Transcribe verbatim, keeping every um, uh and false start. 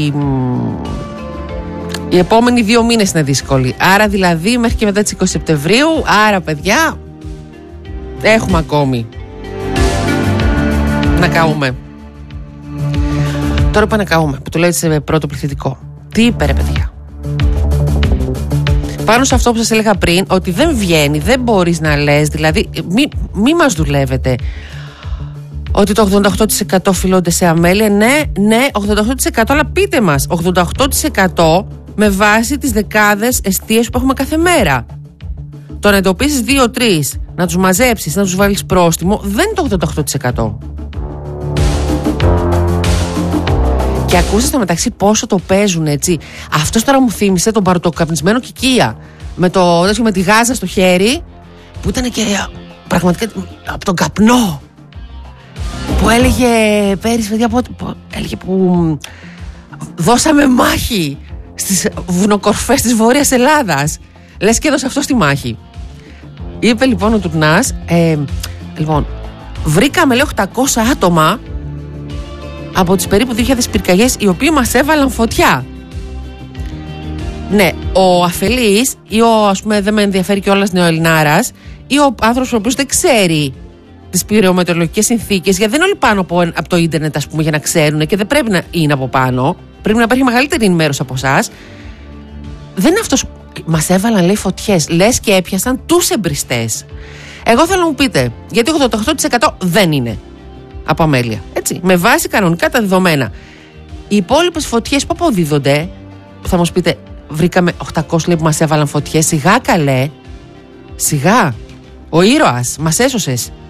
οι επόμενοι δύο μήνες είναι δύσκολοι. Άρα δηλαδή μέχρι και μετά τις είκοσι Σεπτεμβρίου. Άρα παιδιά, έχουμε ακόμη να καούμε. Τώρα είπα να καούμε, που το λέει σε πρώτο πληθυντικό. Τι είπε ρε παιδιά? Πάνω σε αυτό που σας έλεγα πριν, ότι δεν βγαίνει, δεν μπορείς να λες, δηλαδή μη, μη μας δουλεύετε ότι το ογδόντα οκτώ τοις εκατό οφείλονται σε αμέλεια. Ναι, ναι, ογδόντα οκτώ τοις εκατό, αλλά πείτε μας, ογδόντα οκτώ τοις εκατό με βάση τις δεκάδες εστίες που έχουμε κάθε μέρα. Το να εντοπίσεις δύο τρεις, να τους μαζέψεις, να τους βάλεις πρόστιμο, δεν είναι το ογδόντα οκτώ τοις εκατό. Και ακούστε στο μεταξύ πόσο το παίζουν, έτσι. Αυτός τώρα μου θύμισε τον παρτοκαπνισμένο Κικία με, το, με τη γάζα στο χέρι, που ήταν και πραγματικά από τον καπνό. Που έλεγε πέρυσι, παιδιά, που, που, έλεγε που δώσαμε μάχη στις βουνοκορφές της Βόρειας Ελλάδας. Λες και έδωσε αυτό στη μάχη. Είπε λοιπόν ο Τουρνάς, ε, λοιπόν, βρήκαμε λέει οκτακόσια άτομα από τις περίπου δύο χιλιάδες πυρκαγιές οι οποίοι μας έβαλαν φωτιά. Ναι, ο αφελής ή ο, ας πούμε, δεν με ενδιαφέρει κιόλας νεοελληνάρας, ή ο άνθρωπος ο οποίος δεν ξέρει τις πυρεομετεωρολογικές συνθήκες, γιατί δεν είναι όλοι πάνω από, από το ίντερνετ, ας πούμε, για να ξέρουν, και δεν πρέπει να είναι από πάνω. Πρέπει να υπάρχει μεγαλύτερη ενημέρωση από εσάς. Δεν είναι αυτός. Μας έβαλαν, λέει, φωτιές. Λες και έπιασαν τους εμπριστές. Εγώ θέλω να μου πείτε, γιατί ογδόντα οκτώ τοις εκατό δεν είναι από αμέλεια. Έτσι, με βάση κανονικά τα δεδομένα. Οι υπόλοιπες φωτιές που αποδίδονται, θα μου πείτε, βρήκαμε οκτακόσια λέει, που μας έβαλαν φωτιές. Σιγά καλέ. Σιγά. Ο ήρωας, μας έσωσες.